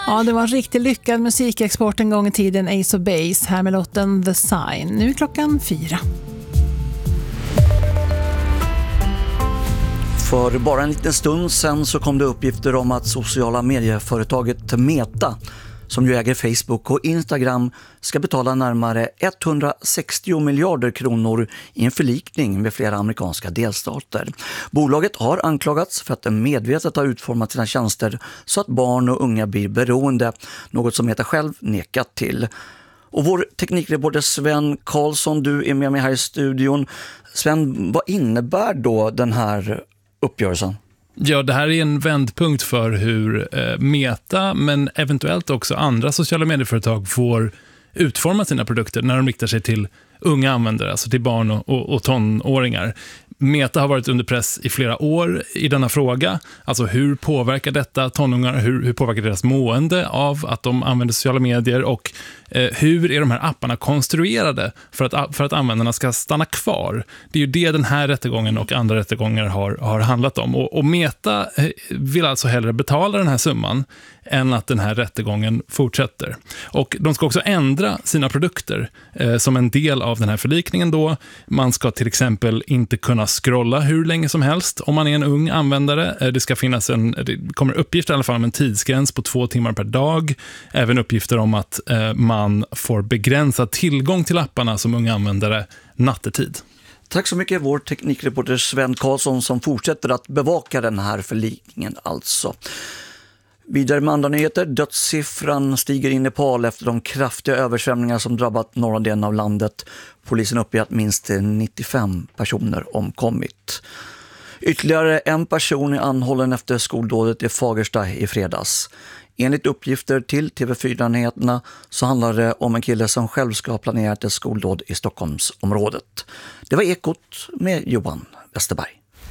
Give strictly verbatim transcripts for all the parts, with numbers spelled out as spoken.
Ja, det var en riktigt lyckad musikexport en gång i tiden, Ace of Base, här med låten The Sign. Nu är klockan fyra. För bara en liten stund sen så kom det uppgifter om att sociala medieföretaget Meta, som ju äger Facebook och Instagram, ska betala närmare etthundrasextio miljarder kronor i en förlikning med flera amerikanska delstater. Bolaget har anklagats för att den medvetet har utformat sina tjänster så att barn och unga blir beroende, något som Meta själv nekat till. Och vår teknikreporter Sven Karlsson, du är med mig här i studion. Sven, vad innebär då den här uppgörelsen? Ja, det här är en vändpunkt för hur eh, Meta, men eventuellt också andra sociala medieföretag får utforma sina produkter när de riktar sig till unga användare, alltså till barn och, och, och tonåringar. Meta har varit under press i flera år i denna fråga. Alltså hur påverkar detta tonåringar, hur, hur påverkar deras mående av att de använder sociala medier och eh, hur är de här apparna konstruerade för att, för att användarna ska stanna kvar. Det är ju det den här rättegången och andra rättegångar har, har handlat om. Och, och Meta vill alltså hellre betala den här summan än att den här rättegången fortsätter. Och de ska också ändra sina produkter eh, som en del av den här förlikningen då. Man ska till exempel inte kunna scrolla hur länge som helst om man är en ung användare. Eh, det ska finnas en, det kommer uppgifter i alla fall om en tidsgräns på två timmar per dag. Även uppgifter om att eh, man får begränsad tillgång till apparna som unga användare nattetid. Tack så mycket, vår teknikreporter Sven Karlsson, som fortsätter att bevaka den här förlikningen alltså. Vidare med andra nyheter. Dödssiffran stiger i Nepal efter de kraftiga översvämningar som drabbat norra delen av landet. Polisen uppger att minst nittiofem personer omkommit. Ytterligare en person är anhållen efter skoldådet i Fagersta i fredags. Enligt uppgifter till T V fyra-nyheterna så handlar det om en kille som själv ska ha planerat ett skoldåd i Stockholmsområdet. Det var Ekot med Johan Westerberg.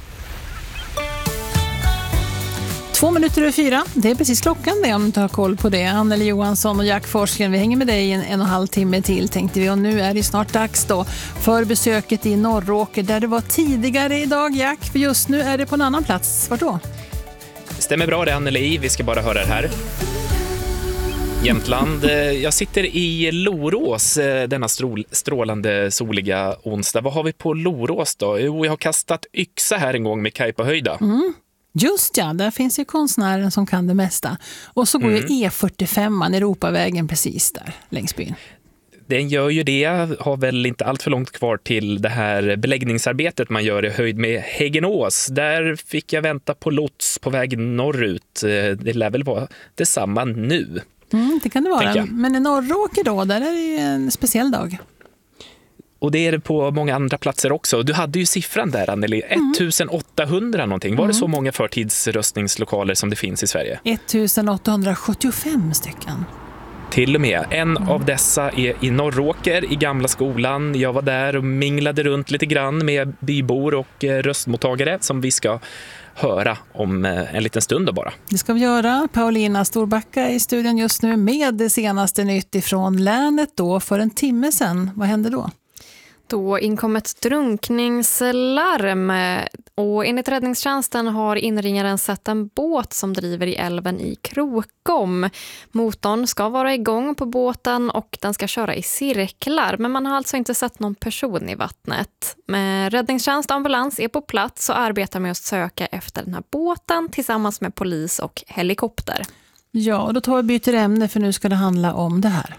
Två minuter över fyra, det är precis klockan det om du inte har koll på det. Anneli Johansson och Jack Forsgren, vi hänger med dig en, en och en halv timme till tänkte vi. Och nu är det snart dags då för besöket i Norråker där det var tidigare idag, Jack. För just nu är det på en annan plats. Vart då? Stämmer bra det, Anneli. Vi ska bara höra det här. Jämtland. Jag sitter i Lorås denna strålande soliga onsdag. Vad har vi på Lorås då? Jo, jag har kastat yxa här en gång med Kaj på höjda. Mm. Just ja, där finns ju konstnären som kan det mesta. Och så går mm. ju E fyrtiofem, Europavägen precis där längs byn. Den gör ju det, har väl inte allt för långt kvar till det här beläggningsarbetet man gör i höjd med Häggenås. Där fick jag vänta på lots på väg norrut. Det lär väl vara detsamma nu. Mm, det kan det vara. Men i Norråker då, där är det ju en speciell dag. Och det är det på många andra platser också. Du hade ju siffran där, Anneli. Mm. ettusenåttahundra någonting. Var det så många förtidsröstningslokaler som det finns i Sverige? ettusenåttahundrasjuttiofem stycken. Till och med. En mm. av dessa är i Norråker i gamla skolan. Jag var där och minglade runt lite grann med bybor och röstmottagare som vi ska höra om en liten stund då bara. Det ska vi göra. Paulina Storbacka i studion just nu med det senaste nytt ifrån länet då för en timme sedan. Vad hände då? Då inkom ett drunkningslarm och enligt räddningstjänsten har inringaren sett en båt som driver i älven i Krokom. Motorn ska vara igång på båten och den ska köra i cirklar, men man har alltså inte sett någon person i vattnet. Men räddningstjänst och ambulans är på plats och arbetar med att söka efter den här båten tillsammans med polis och helikopter. Ja, och då tar vi byter ämne för nu ska det handla om det här.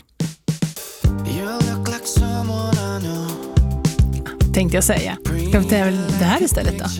Tänkte jag säga. Ska vi ta det här istället då?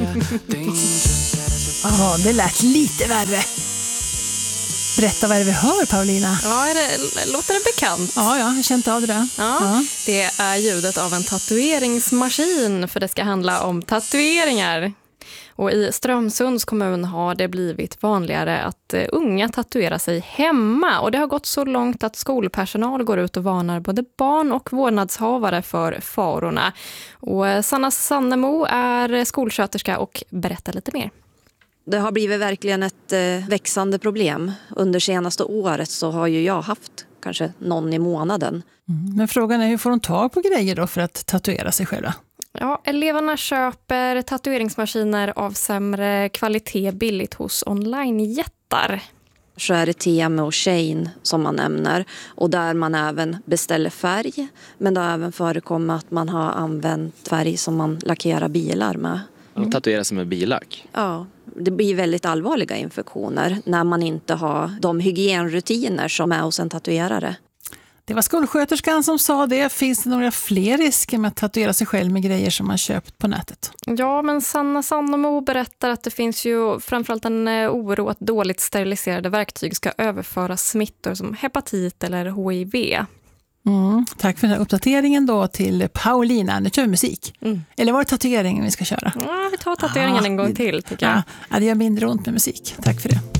Ja, det lät lite värre. Berätta vad det vi hör, Paulina. Ja, det låter det bekant. Ja, ja, jag kände av det där. Ja, ja. Det är ljudet av en tatueringsmaskin för det ska handla om tatueringar. Och i Strömsunds kommun har det blivit vanligare att unga tatuerar sig hemma. Och det har gått så långt att skolpersonal går ut och varnar både barn och vårdnadshavare för farorna. Och Sanna Sannemo är skolsköterska och berättar lite mer. Det har blivit verkligen ett växande problem. Under senaste året så har ju jag haft kanske någon i månaden. Mm. Men frågan är hur får de tag på grejer då för att tatuera sig själva? Ja, eleverna köper tatueringsmaskiner av sämre kvalitet billigt hos online-jättar. så är det Temu och Shein som man nämner. Och där man även beställer färg. Men det har även förekommit att man har använt färg som man lackerar bilar med. Och tatuera som en bilack. Ja, det blir väldigt allvarliga infektioner när man inte har de hygienrutiner som är hos en tatuerare. Det var skolsköterskan som sa det. Finns det några fler risker med att tatuera sig själv med grejer som man köpt på nätet? Ja, men Sanna Sannemo berättar att det finns ju framförallt en oro att dåligt steriliserade verktyg ska överföra smittor som hepatit eller H I V. Mm, tack för den här uppdateringen då till Paulina. Nu kör vi musik. Mm. Eller var det tatueringen vi ska köra? Ja, vi tar tatueringen ah, en gång till tycker jag. Ja, det gör mindre ont med musik. Tack för det.